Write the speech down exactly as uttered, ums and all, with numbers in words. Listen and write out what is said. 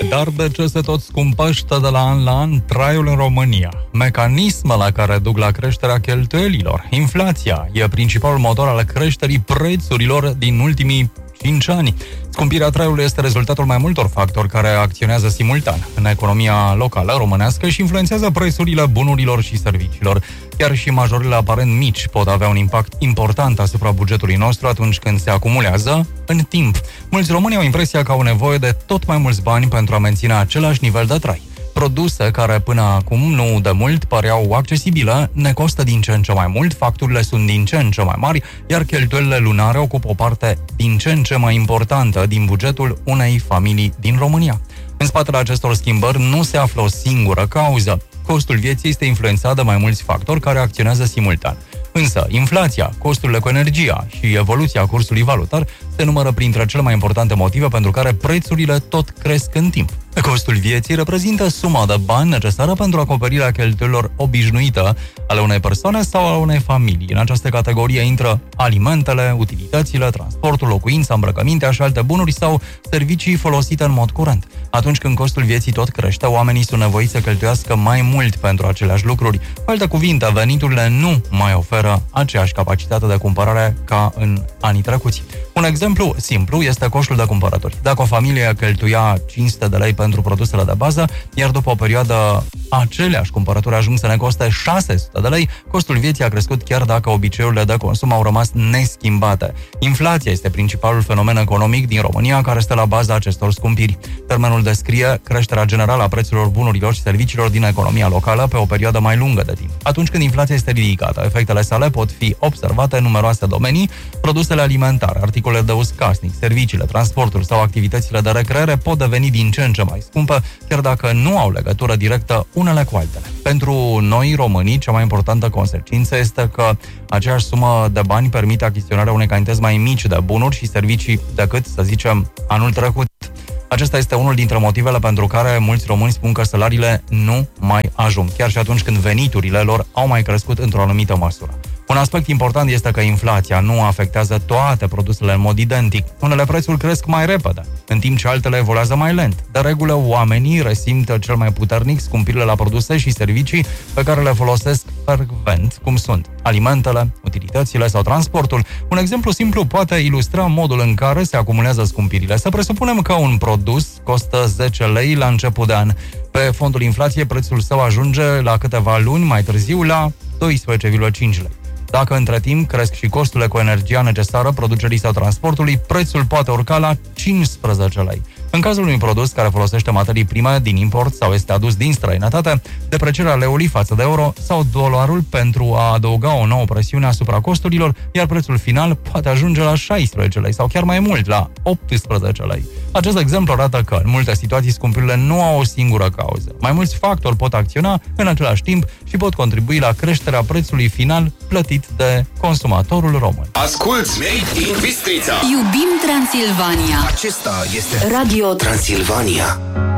Dar de ce se tot scumpește de la an la an traiul în România? Mecanismele care duc la creșterea cheltuielilor. Inflația e principalul motor al creșterii prețurilor din ultimii cinci ani. Scumpirea traiului este rezultatul mai multor factori care acționează simultan în economia locală românească și influențează prețurile bunurilor și serviciilor. Chiar și majorele aparent mici pot avea un impact important asupra bugetului nostru atunci când se acumulează în timp. Mulți români au impresia că au nevoie de tot mai mulți bani pentru a menține același nivel de trai. Produse care până acum, nu de mult, păreau accesibile, ne costă din ce în ce mai mult, facturile sunt din ce în ce mai mari, iar cheltuielile lunare ocupă o parte din ce în ce mai importantă din bugetul unei familii din România. În spatele acestor schimbări nu se află o singură cauză. Costul vieții este influențat de mai mulți factori care acționează simultan. Însă, inflația, costurile cu energia și evoluția cursului valutar se numără printre cele mai importante motive pentru care prețurile tot cresc în timp. Costul vieții reprezintă suma de bani necesară pentru acoperirea cheltuielilor obișnuită ale unei persoane sau ale unei familii. În această categorie intră alimentele, utilitățile, transportul, locuința, îmbrăcămintea și alte bunuri sau servicii folosite în mod curent. Atunci când costul vieții tot crește, oamenii sunt nevoiți să cheltuiască mai mult pentru aceleași lucruri. Cu alte cuvinte, veniturile nu mai oferă aceeași capacitate de cumpărare ca în anii trecuți. Un exemplu simplu este coșul de cumpărături. Dacă o familie cheltuia cinci sute de lei pentru produsele de bază, iar după o perioadă aceleași cumpărături ajung să ne coste șase sute de lei, costul vieții a crescut chiar dacă obiceiurile de consum au rămas neschimbate. Inflația este principalul fenomen economic din România care stă la baza acestor scumpiri. Termenul descrie creșterea generală a prețurilor bunurilor și serviciilor din economia locală pe o perioadă mai lungă de timp. Atunci când inflația este ridicată, efectele sale pot fi observate în numeroase domenii, produsele alimentare, articole de uz casnic, serviciile, transportul sau activitățile de recreere pot deveni din ce în ce mai scumpe, chiar dacă nu au legătură directă unele cu altele. Pentru noi, românii, cea mai importantă consecință este că aceeași sumă de bani permite achiziționarea unei cantități mai mici de bunuri și servicii decât, să zicem, anul trecut. Acesta este unul dintre motivele pentru care mulți români spun că salariile nu mai ajung, chiar și atunci când veniturile lor au mai crescut într-o anumită măsură. Un aspect important este că inflația nu afectează toate produsele în mod identic. Unele prețuri cresc mai repede, în timp ce altele evoluează mai lent. De regulă, oamenii resimt cel mai puternic scumpirile la produse și servicii pe care le folosesc frecvent, cum sunt alimentele, utilitățile sau transportul. Un exemplu simplu poate ilustra modul în care se acumulează scumpirile. Să presupunem că un produs costă zece lei la început de an. Pe fondul inflației, prețul său ajunge la câteva luni mai târziu la doisprezece virgulă cinci lei. Dacă între timp cresc și costurile cu energia necesară producerii sau transportului, prețul poate urca la cincisprezece lei. În cazul unui produs care folosește materii prime din import sau este adus din străinătate, deprecierea leului față de euro sau dolarul pentru a adăuga o nouă presiune asupra costurilor, iar prețul final poate ajunge la șaisprezece lei sau chiar mai mult, la optsprezece lei. Acest exemplu arată că, în multe situații, scumpirile nu au o singură cauză. Mai mulți factori pot acționa în același timp și pot contribui la creșterea prețului final plătit de consumatorul român. Asculți Made in Bistrița! Iubim Transilvania! Acesta este Radio Transilvania.